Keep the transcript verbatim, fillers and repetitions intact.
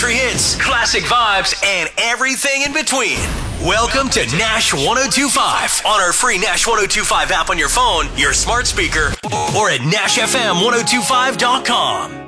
country hits, classic vibes, and everything in between. Welcome to Nash one oh two point five on our free Nash one oh two point five app on your phone, your smart speaker, or at nash f m ten twenty-five dot com.